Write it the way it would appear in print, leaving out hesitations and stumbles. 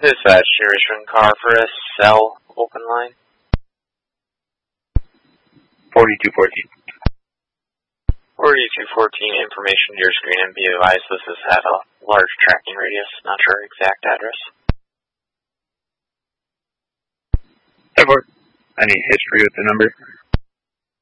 Dispatch, Richmond car for a cell open line. 4214. 4214, information to your screen, and be advised this has had a large tracking radius, not your exact address. Any history with the number?